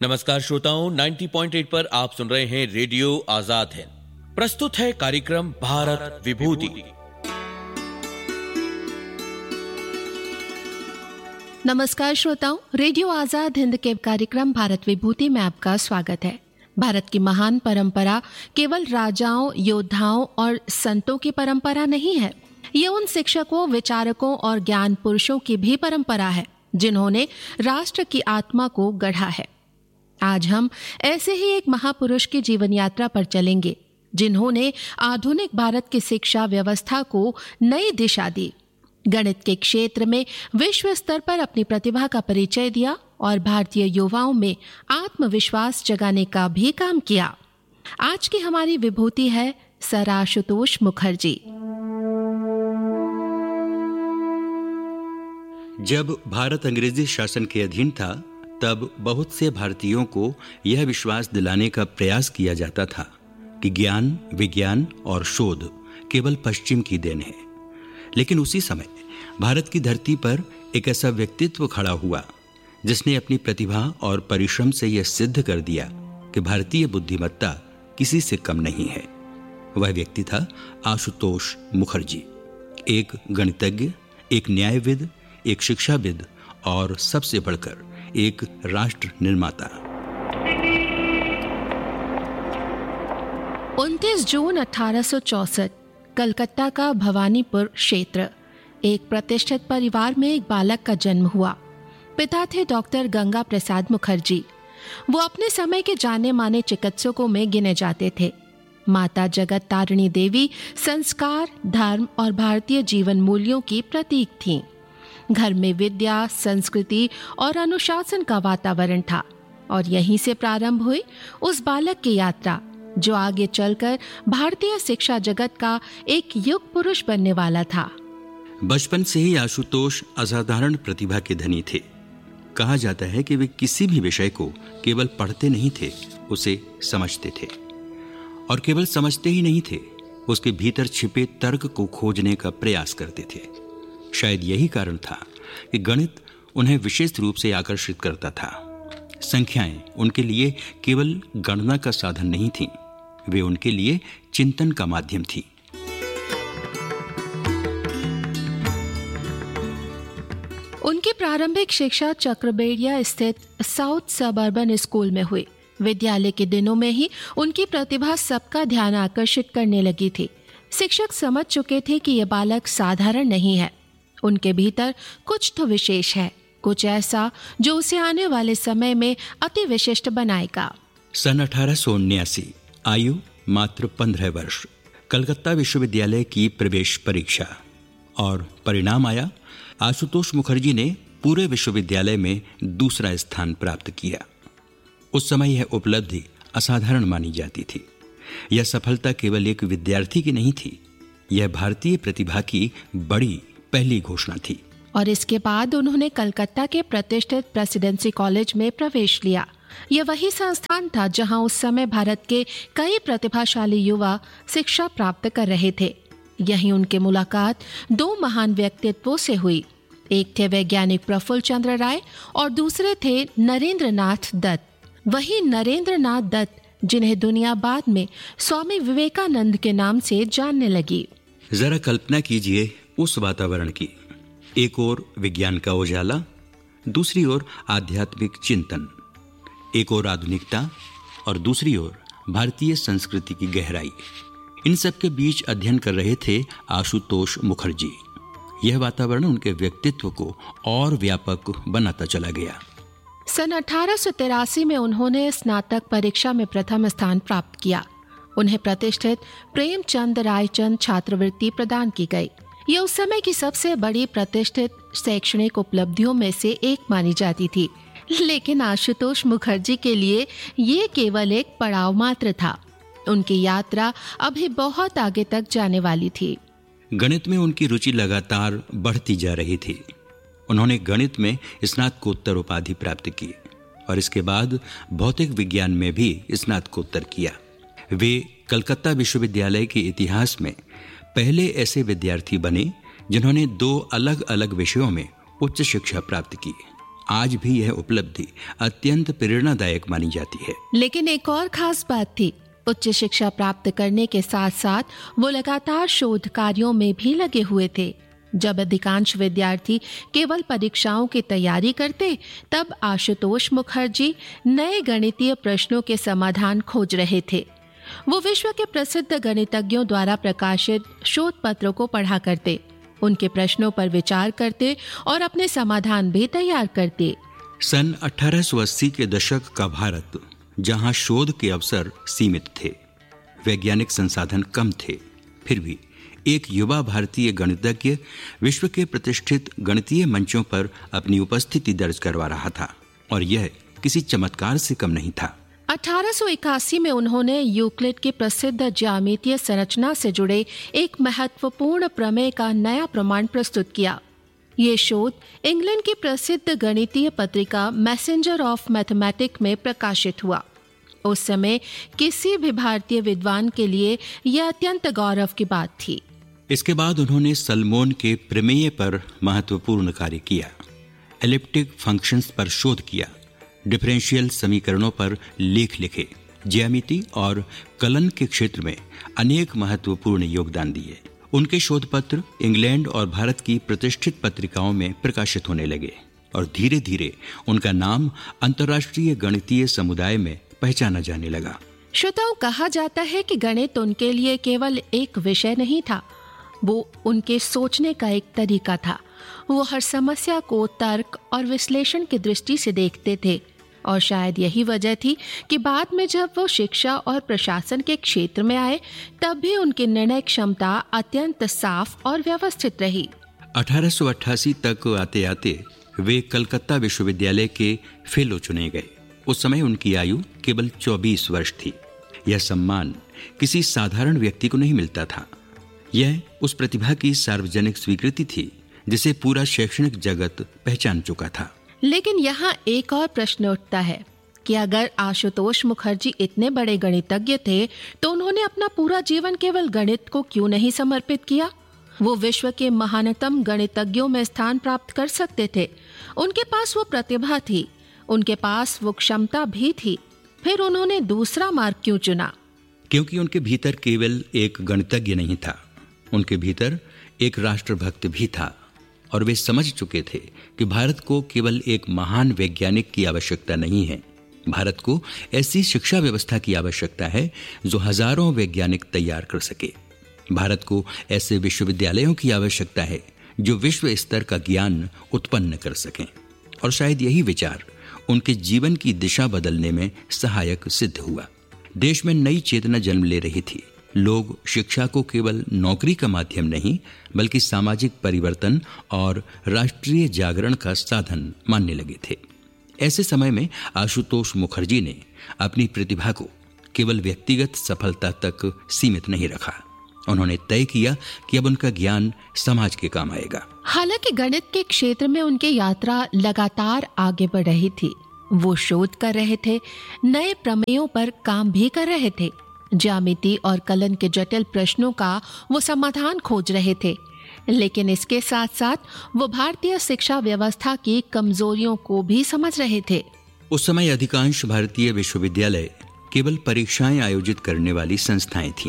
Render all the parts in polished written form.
नमस्कार श्रोताओं, 90.8 पर आप सुन रहे हैं रेडियो आजाद हिंद। प्रस्तुत है कार्यक्रम भारत विभूति। नमस्कार श्रोताओं, रेडियो आजाद हिंद के कार्यक्रम भारत विभूति में आपका स्वागत है। भारत की महान परंपरा केवल राजाओं, योद्धाओं और संतों की परंपरा नहीं है। ये उन शिक्षकों, विचारकों और ज्ञान पुरुषों की भी परंपरा है जिन्होंने राष्ट्र की आत्मा को गढ़ा है। आज हम ऐसे ही एक महापुरुष की जीवन यात्रा पर चलेंगे जिन्होंने आधुनिक भारत की शिक्षा व्यवस्था को नई दिशा दी, गणित के क्षेत्र में विश्व स्तर पर अपनी प्रतिभा का परिचय दिया और भारतीय युवाओं में आत्मविश्वास जगाने का भी काम किया। आज की हमारी विभूति है सर आशुतोष मुखर्जी। जब भारत अंग्रेजी शासन के अधीन था तब बहुत से भारतीयों को यह विश्वास दिलाने का प्रयास किया जाता था कि ज्ञान, विज्ञान और शोध केवल पश्चिम की देन है। लेकिन उसी समय भारत की धरती पर एक ऐसा व्यक्तित्व खड़ा हुआ जिसने अपनी प्रतिभा और परिश्रम से यह सिद्ध कर दिया कि भारतीय बुद्धिमत्ता किसी से कम नहीं है। वह व्यक्ति था आशुतोष मुखर्जी, एक गणितज्ञ, एक न्यायविद, एक शिक्षाविद और सबसे बढ़कर एक राष्ट्र निर्माता। 29 जून 1864 कलकत्ता का भवानीपुर क्षेत्र एक प्रतिष्ठित परिवार में एक बालक का जन्म हुआ। पिता थे डॉक्टर गंगा प्रसाद मुखर्जी। वो अपने समय के जाने माने चिकित्सकों में गिने जाते थे। माता जगत तारिणी देवी संस्कार, धर्म और भारतीय जीवन मूल्यों की प्रतीक थीं। घर में विद्या, संस्कृति और अनुशासन का वातावरण था और यहीं से प्रारंभ हुई उस बालक की यात्रा जो आगे चलकर भारतीय शिक्षा जगत का एक युग पुरुष बनने वाला था। बचपन से ही आशुतोष असाधारण प्रतिभा के धनी थे। कहा जाता है कि वे किसी भी विषय को केवल पढ़ते नहीं थे, उसे समझते थे। और केवल समझते ही नहीं थे, उसके भीतर छिपे तर्क को खोजने का प्रयास करते थे। शायद यही कारण था कि गणित उन्हें विशेष रूप से आकर्षित करता था। संख्याएं उनके लिए केवल गणना का साधन नहीं थीं, वे उनके लिए चिंतन का माध्यम थी। उनकी प्रारंभिक शिक्षा चक्रबेड़िया स्थित साउथ सबअर्बन स्कूल में हुई। विद्यालय के दिनों में ही उनकी प्रतिभा सबका ध्यान आकर्षित करने लगी थी। शिक्षक समझ चुके थे कि यह बालक साधारण नहीं है, उनके भीतर कुछ तो विशेष है, कुछ ऐसा जो उसे आने वाले समय में अति विशिष्ट बनाएगा। सन 1879, आयु मात्र 15 वर्ष, कलकत्ता विश्वविद्यालय की प्रवेश परीक्षा और परिणाम आया। आशुतोष मुखर्जी ने पूरे विश्वविद्यालय में दूसरा स्थान प्राप्त किया। उस समय यह उपलब्धि असाधारण मानी जाती थी। यह सफलता केवल एक विद्यार्थी की नहीं थी, यह भारतीय प्रतिभा की बड़ी पहली घोषणा थी। और इसके बाद उन्होंने कलकत्ता के प्रतिष्ठित प्रेसिडेंसी कॉलेज में प्रवेश लिया। यह वही संस्थान था जहां उस समय भारत के कई प्रतिभाशाली युवा शिक्षा प्राप्त कर रहे थे। यहीं उनकी मुलाकात दो महान व्यक्तित्वों से हुई। एक थे वैज्ञानिक प्रफुल्ल चंद्र राय और दूसरे थे नरेंद्र नाथ दत्त। वही नरेंद्र नाथ दत्त जिन्हें दुनिया बाद में स्वामी विवेकानंद के नाम से जानने लगी। जरा कल्पना कीजिए उस वातावरण की। एक ओर विज्ञान का उजाला, दूसरी ओर आध्यात्मिक चिंतन, एक ओर आधुनिकता और दूसरी ओर भारतीय संस्कृति की गहराई। इन सब के बीच अध्ययन कर रहे थे आशुतोष मुखर्जी। यह वातावरण उनके व्यक्तित्व को और व्यापक बनाता चला गया। सन 1883 में उन्होंने स्नातक परीक्षा में प्रथम स्थान प्राप्त किया। उन्हें प्रतिष्ठित प्रेमचंद रायचंद छात्रवृत्ति प्रदान की गई। यह उस समय की सबसे बड़ी प्रतिष्ठित शैक्षणिक उपलब्धियों में से एक मानी जाती थी। लेकिन आशुतोष मुखर्जी के लिए ये केवल एक पड़ाव मात्र था। उनकी यात्रा अभी बहुत आगे तक जाने वाली थी। गणित में उनकी रुचि लगातार बढ़ती जा रही थी। उन्होंने गणित में स्नातकोत्तर उपाधि प्राप्त की और इसके बाद भौतिक विज्ञान में भी स्नातकोत्तर किया। वे कलकत्ता विश्वविद्यालय के इतिहास में पहले ऐसे विद्यार्थी बने जिन्होंने 2 अलग अलग विषयों में उच्च शिक्षा प्राप्त की। आज भी यह उपलब्धि अत्यंत प्रेरणादायक मानी जाती है। लेकिन एक और खास बात थी, उच्च शिक्षा प्राप्त करने के साथ साथ वो लगातार शोध कार्यों में भी लगे हुए थे। जब अधिकांश विद्यार्थी केवल परीक्षाओं की तैयारी करते, तब आशुतोष मुखर्जी नए गणितीय प्रश्नों के समाधान खोज रहे थे। वो विश्व के प्रसिद्ध गणितज्ञों द्वारा प्रकाशित शोध पत्रों को पढ़ा करते, उनके प्रश्नों पर विचार करते और अपने समाधान भी तैयार करते। सन 1880 के दशक का भारत, जहां शोध के अवसर सीमित थे, वैज्ञानिक संसाधन कम थे, फिर भी एक युवा भारतीय गणितज्ञ विश्व के प्रतिष्ठित गणितीय मंचों पर अपनी उपस्थिति दर्ज करवा रहा था, और यह किसी चमत्कार से कम नहीं था। 1881 में उन्होंने यूक्लिड की प्रसिद्ध ज्यामितीय संरचना से जुड़े एक महत्वपूर्ण प्रमेय का नया प्रमाण प्रस्तुत किया। ये शोध इंग्लैंड की प्रसिद्ध गणितीय पत्रिका मैसेंजर ऑफ मैथमेटिक्स में प्रकाशित हुआ। उस समय किसी भी भारतीय विद्वान के लिए यह अत्यंत गौरव की बात थी। इसके बाद उन्होंने सलमोन के प्रमेय पर महत्वपूर्ण कार्य किया, एलिप्टिक फंक्शंस पर शोध किया, डिफरेंशियल समीकरणों पर लेख लिखे, ज्यामिति और कलन के क्षेत्र में अनेक महत्वपूर्ण योगदान दिए। उनके शोध पत्र इंग्लैंड और भारत की प्रतिष्ठित पत्रिकाओं में प्रकाशित होने लगे और धीरे धीरे उनका नाम अंतर्राष्ट्रीय गणितीय समुदाय में पहचाना जाने लगा। श्रोताओं, कहा जाता है कि गणित उनके लिए केवल एक विषय नहीं था, वो उनके सोचने का एक तरीका था। वो हर समस्या को तर्क और विश्लेषण की दृष्टि से देखते थे, और शायद यही वजह थी कि बाद में जब वो शिक्षा और प्रशासन के क्षेत्र में आए, तब भी उनकी निर्णय क्षमता अत्यंत साफ और व्यवस्थित रही। 1888 तक आते आते वे कलकत्ता विश्वविद्यालय के फेलो चुने गए। उस समय उनकी आयु केवल 24 वर्ष थी। यह सम्मान किसी साधारण व्यक्ति को नहीं मिलता था। यह उस प्रतिभा की सार्वजनिक स्वीकृति थी जिसे पूरा शैक्षणिक जगत पहचान चुका था। लेकिन यहाँ एक और प्रश्न उठता है कि अगर आशुतोष मुखर्जी इतने बड़े गणितज्ञ थे, तो उन्होंने अपना पूरा जीवन केवल गणित को क्यों नहीं समर्पित किया? वो विश्व के महानतम गणितज्ञों में स्थान प्राप्त कर सकते थे। उनके पास वो प्रतिभा थी, उनके पास वो क्षमता भी थी। फिर उन्होंने दूसरा मार्ग क्यों चुना? क्योंकि उनके भीतर केवल एक गणितज्ञ नहीं था, उनके भीतर एक राष्ट्रभक्त भी था, और वे समझ चुके थे कि भारत को केवल एक महान वैज्ञानिक की आवश्यकता नहीं है, भारत को ऐसी शिक्षा व्यवस्था की आवश्यकता है जो हजारों वैज्ञानिक तैयार कर सके। भारत को ऐसे विश्वविद्यालयों की आवश्यकता है जो विश्व स्तर का ज्ञान उत्पन्न कर सकें। और शायद यही विचार उनके जीवन की दिशा बदलने में सहायक सिद्ध हुआ। देश में नई चेतना जन्म ले रही थी। लोग शिक्षा को केवल नौकरी का माध्यम नहीं, बल्कि सामाजिक परिवर्तन और राष्ट्रीय जागरण का साधन मानने लगे थे। ऐसे समय में आशुतोष मुखर्जी ने अपनी प्रतिभा को केवल व्यक्तिगत सफलता तक सीमित नहीं रखा। उन्होंने तय किया कि अब उनका ज्ञान समाज के काम आएगा। हालांकि गणित के क्षेत्र में उनकी यात्रा लगातार आगे बढ़ रही थी। वो शोध कर रहे थे, नए प्रमेयों पर काम भी कर रहे थे, ज्यामिति और कलन के जटिल प्रश्नों का वो समाधान खोज रहे थे। लेकिन इसके साथ साथ वो भारतीय शिक्षा व्यवस्था की कमजोरियों को भी समझ रहे थे। उस समय अधिकांश भारतीय विश्वविद्यालय केवल परीक्षाएं आयोजित करने वाली संस्थाएं थीं।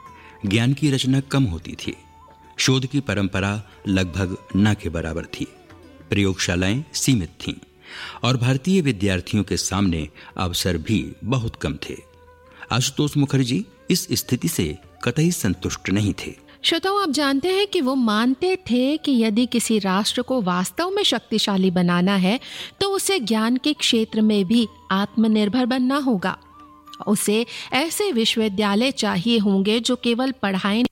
ज्ञान की रचना कम होती थी, शोध की परंपरा लगभग न के बराबर थी, प्रयोगशालाएं सीमित थीं, और भारतीय विद्यार्थियों के सामने अवसर भी बहुत कम थे। आशुतोष मुखर्जी इस स्थिति से कतई संतुष्ट नहीं थे। श्रोताओं, आप जानते हैं कि वो मानते थे कि यदि किसी राष्ट्र को वास्तव में शक्तिशाली बनाना है, तो उसे ज्ञान के क्षेत्र में भी आत्मनिर्भर बनना होगा। उसे ऐसे विश्वविद्यालय चाहिए होंगे जो केवल पढ़ाई